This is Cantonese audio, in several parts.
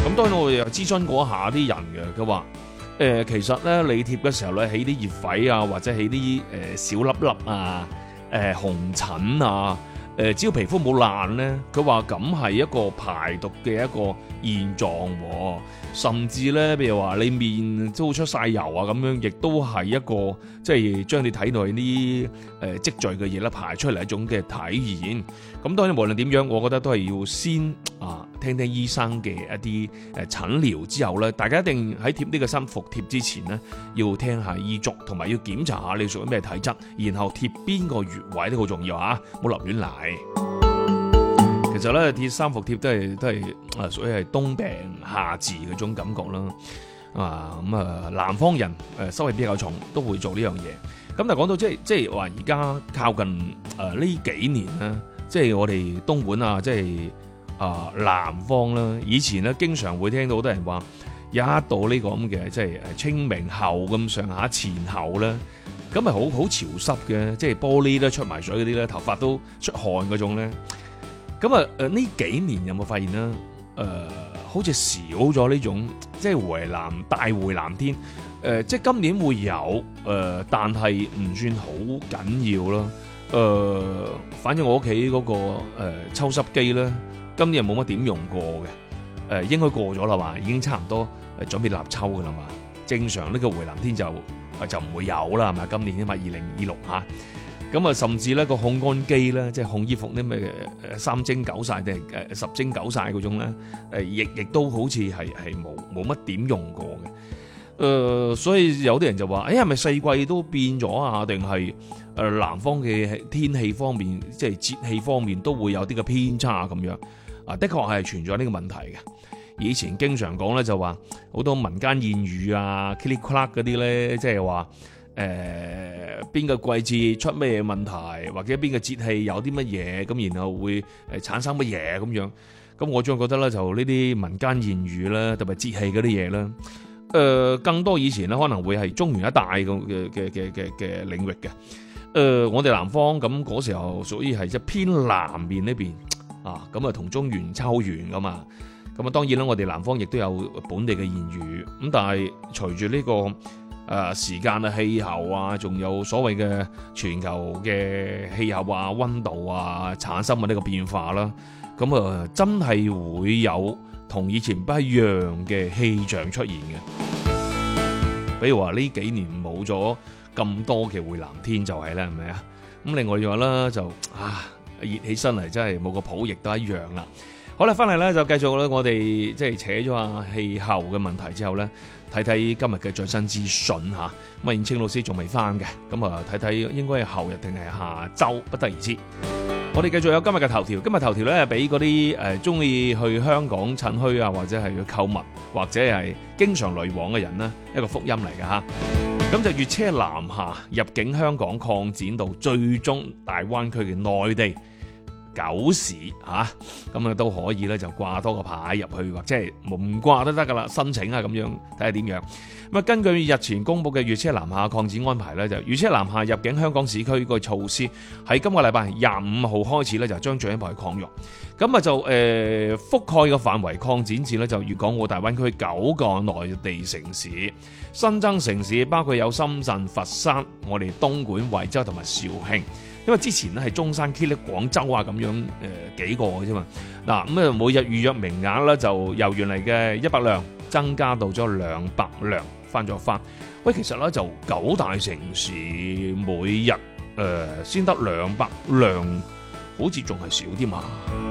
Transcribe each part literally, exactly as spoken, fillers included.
咁當然我哋又諮詢過一下啲人嘅，佢話誒其實咧你貼嘅時候咧起啲熱痱啊，或者起啲誒小粒粒啊、誒、呃、紅疹啊。誒，只要皮膚冇爛咧，佢話咁係一個排毒嘅一個現狀，甚至咧，譬如話你面都出晒油啊，咁樣亦都係一個即係將你體內啲誒積聚嘅嘢咧排出嚟一種嘅體現。咁當然無論點樣，我覺得都係要先啊聽聽醫生嘅一啲誒診療之後咧，大家一定喺貼呢個新服貼之前咧，要聽下醫囑，同埋要檢查下你屬於咩體質，然後貼邊個穴位都好重要啊，唔好立亂嚟。其實咧，貼三伏貼都係都係啊，屬於係冬病夏治嗰種感覺啦。啊，咁啊，南方人誒濕氣比較重，都會做呢樣嘢。咁但係講到即係即係話，而家靠近誒呢、呃、幾年咧，即係我哋東莞啊，即係啊、呃、南方啦。以前咧，經常會聽到好多人話，有一到呢個咁嘅即係誒清明後咁上下前後咧。咁咪好好潮濕嘅，即係玻璃咧出埋水嗰啲咧，頭髮都出汗嗰種咧。咁啊誒呢幾年有冇發現咧？誒、呃、好似少咗呢種即係回南大回南天。誒、呃、即係今年會有誒、呃，但係唔算好緊要咯。誒、呃，反正我屋企嗰個誒、呃、抽濕機咧，今年又冇乜點用過嘅。誒、呃、應該過咗啦嘛，已經差唔多誒準備立秋噶啦嘛。正常呢個回南天就就唔會有啦，係咪？今年啊嘛，二零二六嚇，咁啊，甚至咧個烘乾機咧，即係烘衣服啲咩誒三蒸九曬定係誒十蒸九曬嗰種咧，誒亦亦都好似係係冇冇乜點用過嘅。誒、呃，所以有啲人就話：誒係咪四季都變咗啊？定係誒南方嘅天氣方面，即係節氣方面都會有啲嘅偏差咁樣？啊，的確係存在呢個問題嘅。以前經常講咧就話好多民間諺語啊 ，kili klak 嗰啲咧，即係話誒邊個季節出咩問題，或者邊個節氣有啲乜嘢，咁然後會誒產生乜嘢咁樣。咁我將覺得咧就呢啲民間諺語啦，特別節氣嗰啲嘢啦，誒、呃、更多以前咧可能會係中原一帶嘅嘅嘅嘅嘅領域嘅。誒、呃、我哋南方咁嗰時候屬於係即係偏南面呢邊啊，咁啊同中原抽遠噶嘛。咁啊，當然啦，我哋南方亦都有本地嘅諺語，咁但係隨住呢個誒、呃、時間啊、氣候啊，仲有所謂嘅全球嘅氣候啊、溫度啊產生嘅呢個變化啦，咁啊、呃、真係會有同以前不一樣嘅氣象出現嘅。比如話呢幾年冇咗咁多嘅回南天就係啦，係咪啊？咁另外嘅話咧就啊熱起身嚟真係冇個譜亦都一樣啦。好啦，翻嚟咧就繼續咧，我哋即係扯咗下氣候嘅問題之後咧，睇睇今日嘅最新資訊嚇。咁啊，燕青老師仲未翻嘅，咁啊睇睇應該係後日定係下週，不得而知。我哋繼續有今日嘅頭條，今日頭條咧係俾嗰啲誒中意去香港趁墟啊，或者係去購物，或者係經常來往嘅人呢，一個福音嚟嘅嚇。咁就粵車南下入境香港，擴展到最終大灣區嘅內地九市嚇，咁啊都可以咧就掛多個牌入去，或者係唔掛都得噶啦，申請啊咁樣睇下點樣。咁啊，根據日前公布嘅粵車南下擴展安排咧，就粵車南下入境香港市區個措施喺今個禮拜廿五號開始咧就將進一步去擴容。咁啊就誒、呃、覆蓋嘅範圍擴展至咧就粵港澳大灣區九個內地城市，新增城市包括有深圳、佛山、我哋東莞、惠州同埋肇慶。因為之前咧係中山、K 哩、廣州啊咁樣誒、呃、幾個嘅啫嘛，嗱咁啊每日預約名額咧就由原嚟嘅一百輛增加到咗兩百輛，翻咗翻。喂，其實咧就九大城市每日誒先得兩百輛，好似仲係少啲嘛。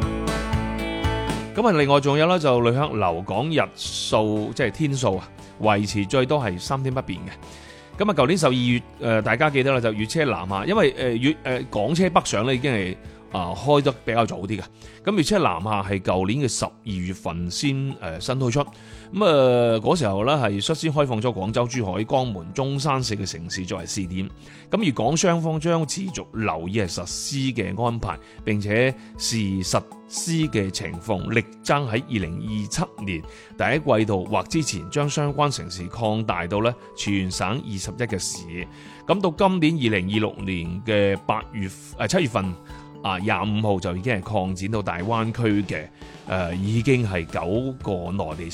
咁啊，另外仲有咧就旅客留港日數即係天數啊，維持最多係三天不變嘅。咁啊，舊年十二月，誒大家記得啦，就粵車南下，因為誒粵誒港車北上咧已經係啊開得比較早啲嘅。咁粵車南下係舊年嘅十二月份先誒新推出，咁啊嗰時候咧係率先開放咗廣州、珠海、江門、中山四個城市作為試點。咁而港雙方將持續留意係實施嘅安排，並且視實施嘅情況，力爭喺二零二七年第一季度或之前將相關城市擴大到咧全省二十一個市。咁到今年二零二六年嘅八月誒七月份啊廿五號就已經係擴展到大灣區嘅誒、呃，已經係九個內地